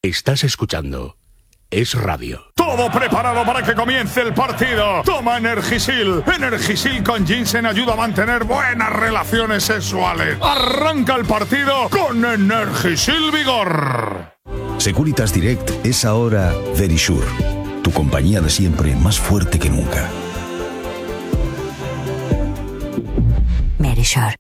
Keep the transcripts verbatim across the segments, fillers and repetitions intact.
Estás escuchando Es Radio. Todo preparado para que comience el partido. Toma Energisil. Energisil con ginseng ayuda a mantener buenas relaciones sexuales. Arranca el partido con Energisil Vigor. Securitas Direct es ahora Verisure, tu compañía de siempre más fuerte que nunca. Verisure.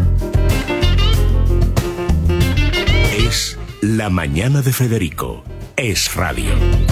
Es La Mañana de Federico. Es Radio.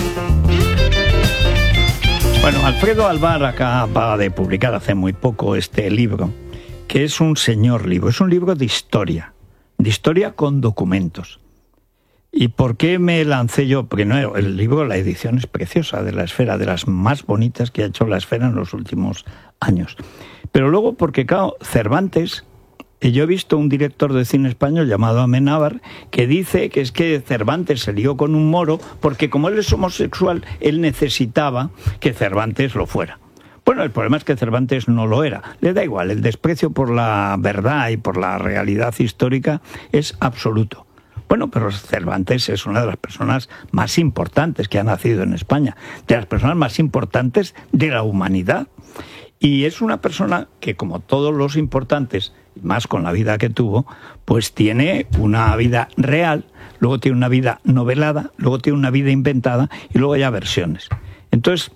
Bueno, Alfredo Alvar acaba de publicar hace muy poco este libro, que es un señor libro, es un libro de historia, de historia con documentos. ¿Y por qué me lancé yo? Porque no, el libro, la edición es preciosa, de La Esfera, de las más bonitas que ha hecho La Esfera en los últimos años. Pero luego porque, claro, Cervantes, y yo he visto un director de cine español llamado Amenábar que dice que es que Cervantes se lió con un moro porque como él es homosexual, él necesitaba que Cervantes lo fuera. Bueno, el problema es que Cervantes no lo era. Le da igual, el desprecio por la verdad y por la realidad histórica es absoluto. Bueno, pero Cervantes es una de las personas más importantes que ha nacido en España, de las personas más importantes de la humanidad. Y es una persona que, como todos los importantes, más con la vida que tuvo, pues tiene una vida real, luego tiene una vida novelada, luego tiene una vida inventada y luego hay versiones. Entonces,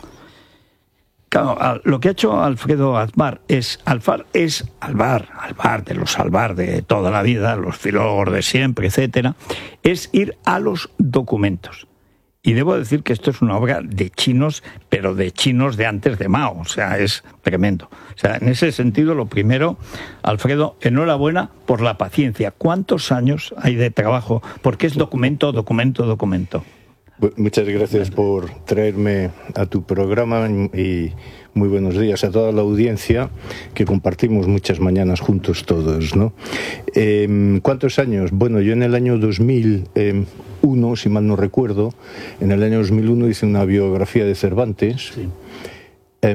claro, lo que ha hecho Alfredo Alvar es, Alvar es Alvar, Alvar de los Alvar de toda la vida, los filólogos de siempre, etcétera, es ir a los documentos. Y debo decir que esto es una obra de chinos, pero de chinos de antes de Mao, o sea, es tremendo. O sea, en ese sentido, lo primero, Alfredo, enhorabuena por la paciencia. ¿Cuántos años hay de trabajo? Porque es documento, documento, documento. Muchas gracias por traerme a tu programa y muy buenos días a toda la audiencia que compartimos muchas mañanas juntos todos, ¿no? Eh, ¿Cuántos años? Bueno, yo en el año dos mil uno, si mal no recuerdo, en el año dos mil uno hice una biografía de Cervantes. Sí. Eh,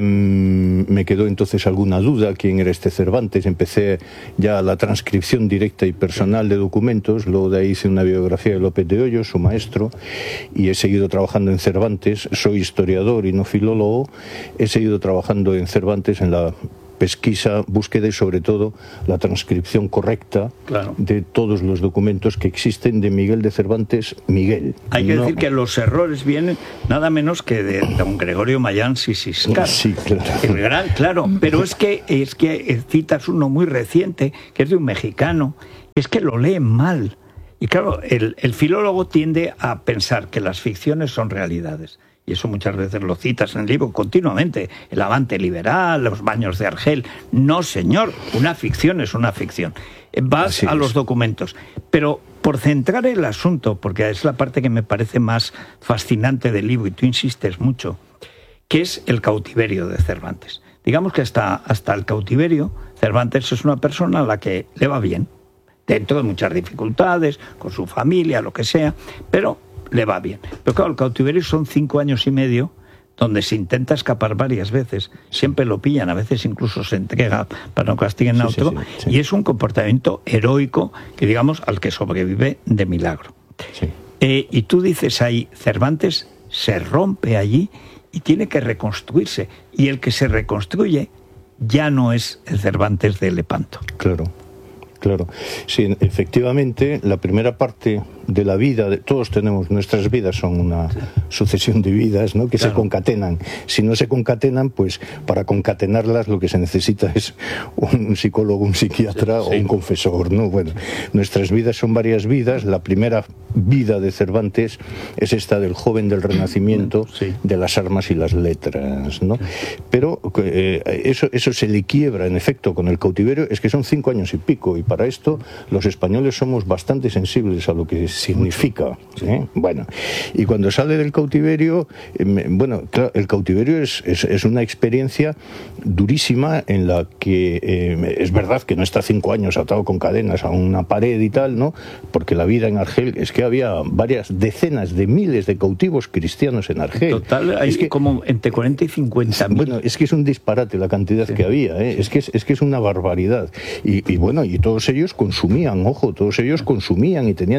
me quedó entonces alguna duda quién era este Cervantes. Empecé ya la transcripción directa y personal de documentos. Luego de ahí hice una biografía de López de Hoyos, su maestro, y he seguido trabajando en Cervantes. Soy historiador y no filólogo. He seguido trabajando en Cervantes en la pesquisa, búsqueda y sobre todo la transcripción correcta, claro, de todos los documentos que existen de Miguel de Cervantes Miguel. Hay que no... decir que los errores vienen nada menos que de don Gregorio Mayans y Siscar. Sí, claro. El gran, claro, pero es que, es que citas uno muy reciente, que es de un mexicano, es que lo leen mal. Y claro, el, el filólogo tiende a pensar que las ficciones son realidades. Y eso muchas veces lo citas en el libro continuamente. El avante liberal, los baños de Argel. No, señor, una ficción es una ficción. Vas Así a es. los documentos. Pero por centrar el asunto, porque es la parte que me parece más fascinante del libro, y tú insistes mucho, que es el cautiverio de Cervantes. Digamos que hasta, hasta el cautiverio, Cervantes es una persona a la que le va bien, dentro de muchas dificultades, con su familia, lo que sea, pero le va bien. Pero claro, el cautiverio son cinco años y medio donde se intenta escapar varias veces. Siempre lo pillan, a veces incluso se entrega para no castiguen a otro. Sí, sí, sí, sí. Y es un comportamiento heroico que, digamos, al que sobrevive de milagro. Sí. Eh, y tú dices ahí, Cervantes se rompe allí y tiene que reconstruirse. Y el que se reconstruye ya no es el Cervantes de Lepanto. Claro. Claro, sí, efectivamente, la primera parte de la vida, de, todos tenemos, nuestras vidas son una sucesión de vidas, ¿no?, que claro. se concatenan. Si no se concatenan, pues para concatenarlas lo que se necesita es un psicólogo, un psiquiatra sí, sí. o un confesor, ¿no? Bueno, nuestras vidas son varias vidas. La primera vida de Cervantes es esta del joven del Renacimiento, sí. de las armas y las letras, ¿no? Pero eh, eso, eso se le quiebra, en efecto, con el cautiverio. Es que son cinco años y pico, y para esto los españoles somos bastante sensibles a lo que significa, ¿eh? Bueno, y cuando sale del cautiverio, eh, bueno, claro, el cautiverio es, es, es una experiencia durísima en la que eh, es verdad que no está cinco años atado con cadenas a una pared y tal, ¿no? Porque la vida en Argel es que había varias decenas de miles de cautivos cristianos en Argel. Total, hay es que, como entre cuarenta y cincuenta mil. Bueno, es que es un disparate la cantidad sí. que había, ¿eh? es, que es, es que es una barbaridad. Y, y bueno, y todos ellos consumían, ojo, todos ellos consumían y tenían necesidad.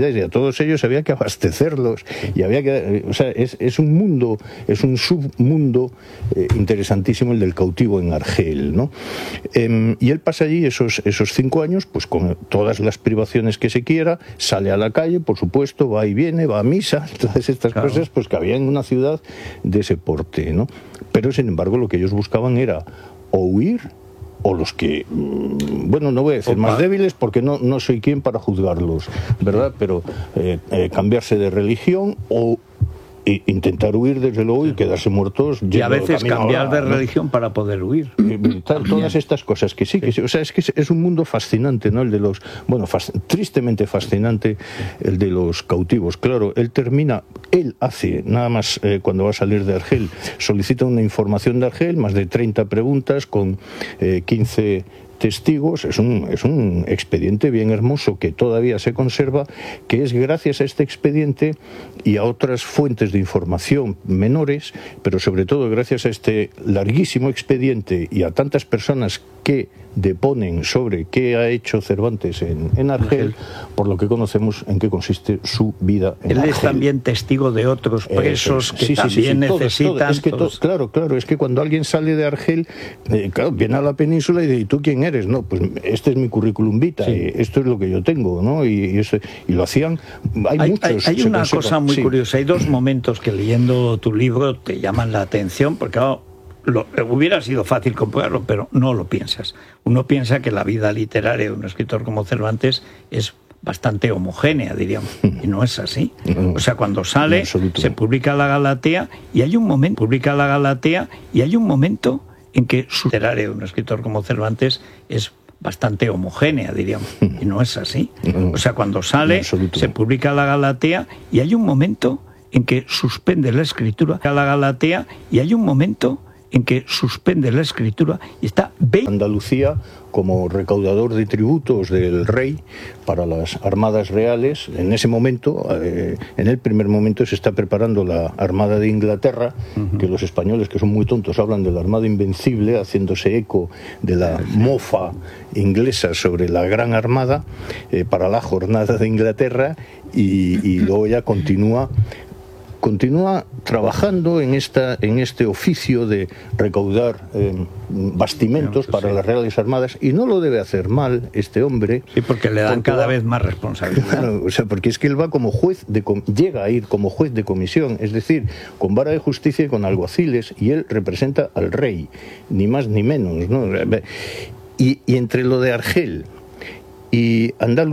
necesidades, y a todos ellos había que abastecerlos, y había que, o sea, es, es un mundo, es un submundo eh, interesantísimo el del cautivo en Argel, ¿no? Eh, y él pasa allí esos, esos cinco años, pues con todas las privaciones que se quiera, sale a la calle, por supuesto, va y viene, va a misa, todas estas claro. cosas pues que había en una ciudad de ese porte, ¿no? Pero sin embargo lo que ellos buscaban era o huir, o los que, bueno, no voy a decir Opa. más débiles porque no, no soy quien para juzgarlos, ¿verdad? Pero eh, eh, cambiarse de religión o e intentar huir desde luego y quedarse muertos. Y a veces cambiar ahora, de religión, ¿no? Para poder huir. Y, tal, todas estas cosas que sí, que sí. O sea, es que es un mundo fascinante, ¿no? El de los, bueno, fas, tristemente fascinante el de los cautivos. Claro, él termina, él hace, nada más eh, cuando va a salir de Argel, solicita una información de Argel, más de treinta preguntas con eh, quince testigos, es un, es un expediente bien hermoso que todavía se conserva, que es gracias a este expediente y a otras fuentes de información menores, pero sobre todo gracias a este larguísimo expediente y a tantas personas que deponen sobre qué ha hecho Cervantes en, en Argel, por lo que conocemos en qué consiste su vida en Él Argel. Es también testigo de otros presos Eso, que sí, también sí, sí, sí, necesitan... Todos, todos. Es que to, claro, claro, es que cuando alguien sale de Argel, eh, claro, viene a la península y dice, ¿y tú quién eres? No, pues este es mi currículum vitae, sí. esto es lo que yo tengo, ¿no? Y, y, eso, y lo hacían... Hay, hay muchos... Hay, hay una conserva. cosa muy sí. curiosa, hay dos momentos que leyendo tu libro te llaman la atención, porque claro, Lo, hubiera sido fácil comprobarlo, pero no lo piensas. Uno piensa que la vida literaria de un escritor como Cervantes es bastante homogénea, diríamos, y no es así. O sea, cuando sale, se publica la Galatea, y hay un momento, publica la Galatea, y hay un momento en que su literaria de un escritor como Cervantes es bastante homogénea, diríamos, y no es así. O sea, cuando sale, se publica la Galatea, y hay un momento en que suspende la escritura, la Galatea, y hay un momento en que suspende la escritura y está... Andalucía como recaudador de tributos del rey para las armadas reales. En ese momento, eh, en el primer momento se está preparando la Armada de Inglaterra, uh-huh. que los españoles, que son muy tontos, hablan de la Armada Invencible, haciéndose eco de la mofa inglesa sobre la Gran Armada eh, para la Jornada de Inglaterra, y, y luego ya continúa continúa trabajando en esta en este oficio de recaudar eh, bastimentos para sí. las Reales Armadas, y no lo debe hacer mal este hombre. Sí, porque le dan porque cada va, vez más responsabilidad. Claro, o sea, porque es que él va como juez de llega a ir como juez de comisión, es decir, con vara de justicia y con alguaciles, y él representa al rey, ni más ni menos, ¿no? Y, y entre lo de Argel y Andaluz